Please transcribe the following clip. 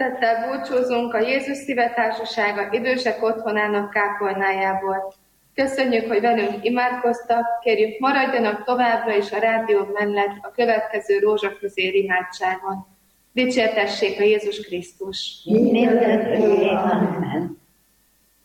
Szeretettel búcsúzunk a Jézus Szíve Társasága idősek otthonának kápolnájából. Köszönjük, hogy velünk imádkoztak, kérjük maradjanak továbbra is a rádió mellett a következő rózsaközér imádságon. Dicsértessék a Jézus Krisztus! Mindent Amen.